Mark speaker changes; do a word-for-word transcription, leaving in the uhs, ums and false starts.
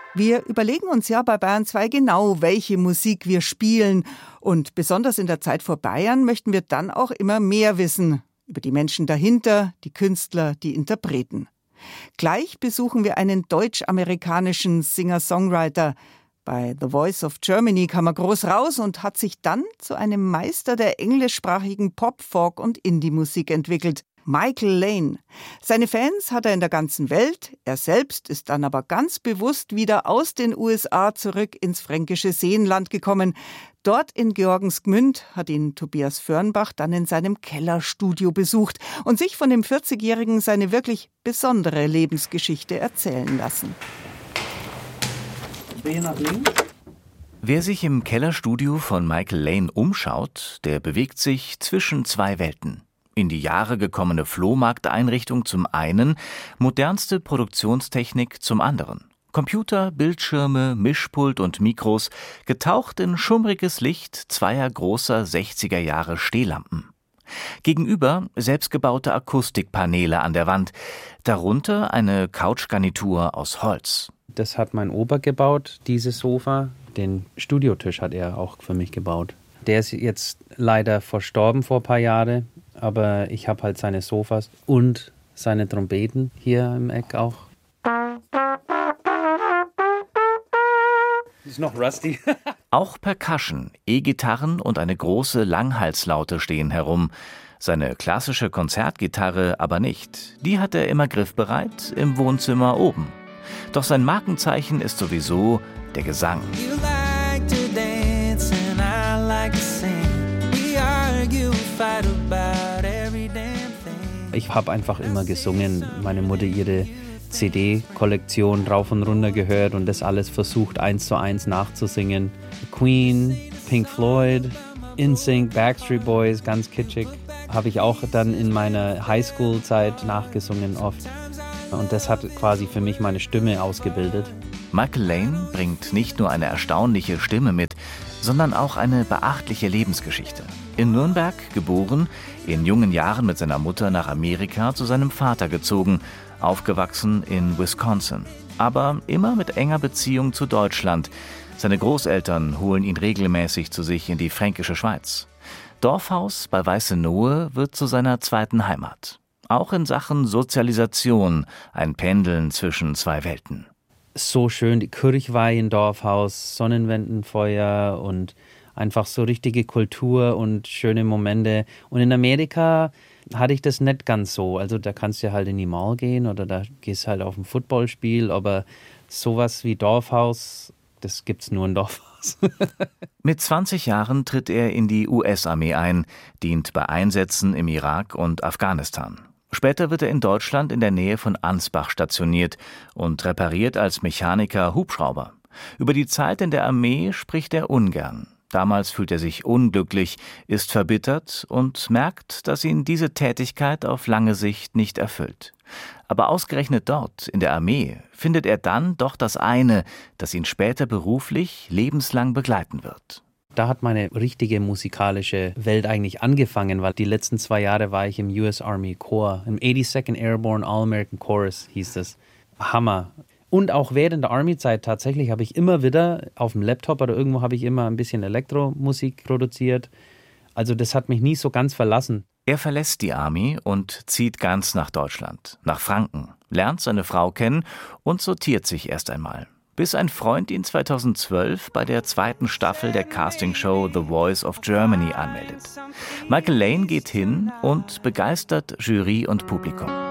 Speaker 1: Wir überlegen uns ja bei Bayern zwei genau, welche Musik wir spielen. Und besonders in der Zeit vor Bayern möchten wir dann auch immer mehr wissen über die Menschen dahinter, die Künstler, die Interpreten. Gleich besuchen wir einen deutsch-amerikanischen Singer-Songwriter. Bei The Voice of Germany kam er groß raus und hat sich dann zu einem Meister der englischsprachigen Pop-, Folk- und Indie-Musik entwickelt. Michael Lane. Seine Fans hat er in der ganzen Welt. Er selbst ist dann aber ganz bewusst wieder aus den U S A zurück ins fränkische Seenland gekommen. Dort in Georgensgmünd hat ihn Tobias Förnbach dann in seinem Kellerstudio besucht und sich von dem vierzigjährigen seine wirklich besondere Lebensgeschichte erzählen lassen.
Speaker 2: Wer sich im Kellerstudio von Michael Lane umschaut, der bewegt sich zwischen zwei Welten. In die Jahre gekommene Flohmarkteinrichtung zum einen, modernste Produktionstechnik zum anderen. Computer, Bildschirme, Mischpult und Mikros, getaucht in schummriges Licht zweier großer sechziger Jahre Stehlampen. Gegenüber selbstgebaute Akustikpaneele an der Wand, darunter eine Couchgarnitur aus Holz.
Speaker 3: Das hat mein Opa gebaut, dieses Sofa. Den Studiotisch hat er auch für mich gebaut. Der ist jetzt leider verstorben vor ein paar Jahren, aber ich habe halt seine Sofas und seine Trompeten hier im Eck auch. Ist noch rusty.
Speaker 2: Auch Percussion, E-Gitarren und eine große Langhalslaute stehen herum. Seine klassische Konzertgitarre aber nicht. Die hat er immer griffbereit im Wohnzimmer oben. Doch sein Markenzeichen ist sowieso der Gesang.
Speaker 3: Ich habe einfach immer gesungen. Meine Mutter ihre C D-Kollektion rauf und runter gehört und das alles versucht, eins zu eins nachzusingen. Queen, Pink Floyd, N Sync, Backstreet Boys, ganz kitschig. Habe ich auch dann in meiner Highschool-Zeit nachgesungen oft. Und das hat quasi für mich meine Stimme ausgebildet.
Speaker 2: Michael Lane bringt nicht nur eine erstaunliche Stimme mit, sondern auch eine beachtliche Lebensgeschichte. In Nürnberg geboren, in jungen Jahren mit seiner Mutter nach Amerika zu seinem Vater gezogen, aufgewachsen in Wisconsin. Aber immer mit enger Beziehung zu Deutschland. Seine Großeltern holen ihn regelmäßig zu sich in die fränkische Schweiz. Dorfhaus bei Weißenohe wird zu seiner zweiten Heimat. Auch in Sachen Sozialisation ein Pendeln zwischen zwei Welten.
Speaker 3: So schön, die Kirchweih im Dorfhaus, Sonnenwendenfeuer und einfach so richtige Kultur und schöne Momente. Und in Amerika hatte ich das nicht ganz so. Also da kannst du halt in die Mall gehen oder da gehst halt auf ein Footballspiel, aber sowas wie Dorfhaus, das gibt's nur im Dorfhaus.
Speaker 2: Mit zwanzig Jahren tritt er in die U S-Armee ein, dient bei Einsätzen im Irak und Afghanistan. Später wird er in Deutschland in der Nähe von Ansbach stationiert und repariert als Mechaniker Hubschrauber. Über die Zeit in der Armee spricht er ungern. Damals fühlt er sich unglücklich, ist verbittert und merkt, dass ihn diese Tätigkeit auf lange Sicht nicht erfüllt. Aber ausgerechnet dort, in der Armee, findet er dann doch das eine, das ihn später beruflich lebenslang begleiten wird.
Speaker 3: Da hat meine richtige musikalische Welt eigentlich angefangen, weil die letzten zwei Jahre war ich im U S Army Corps, im eighty-second Airborne All-American Chorus hieß das. Hammer. Und auch während der Army-Zeit tatsächlich habe ich immer wieder auf dem Laptop oder irgendwo habe ich immer ein bisschen Elektromusik produziert. Also das hat mich nie so ganz verlassen.
Speaker 2: Er verlässt die Army und zieht ganz nach Deutschland, nach Franken, lernt seine Frau kennen und sortiert sich erst einmal. Bis ein Freund ihn zweitausendzwölf bei der zweiten Staffel der Castingshow The Voice of Germany anmeldet. Michael Lane geht hin und begeistert Jury und Publikum.